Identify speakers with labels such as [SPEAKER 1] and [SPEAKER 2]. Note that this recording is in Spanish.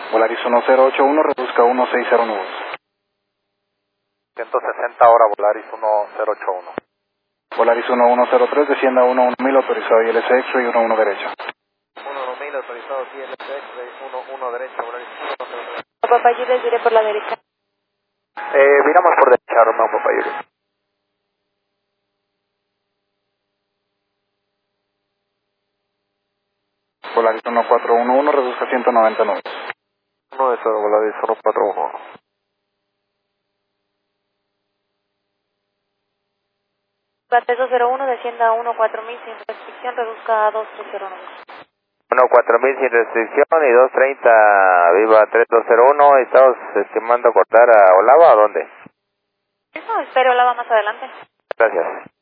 [SPEAKER 1] Volaris 1081, reduzca 160 nudos.
[SPEAKER 2] 160 ahora, Volaris 1081.
[SPEAKER 1] Volaris 1103, descienda 11000, autorizado ILS X-ray 11 derecha.
[SPEAKER 2] 11000, autorizado ILS X-ray 11 derecha, Volaris 1003.
[SPEAKER 3] Papá Juliet, diré por la derecha.
[SPEAKER 2] Viramos por derecha, Romeo Papa Juliet.
[SPEAKER 1] Volaris 1411, reduzca 190 nudos.
[SPEAKER 2] 1 de 0, Volaris 141.
[SPEAKER 3] Parte 201, descienda 14000 sin restricción, reduzca a 2309.
[SPEAKER 2] 14000 sin restricción y 230, viva 3201. ¿Estamos estimando cortar a Olava o dónde?
[SPEAKER 3] No, espero la va más adelante.
[SPEAKER 2] Gracias.